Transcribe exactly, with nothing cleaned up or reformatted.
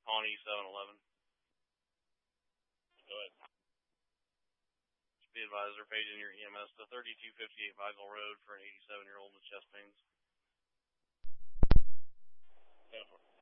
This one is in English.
Pawnee seven eleven. Go ahead. Be advised, they're paging your E M S to thirty-two fifty-eight Weigel Road for an eighty-seven-year-old with chest pains. ten four.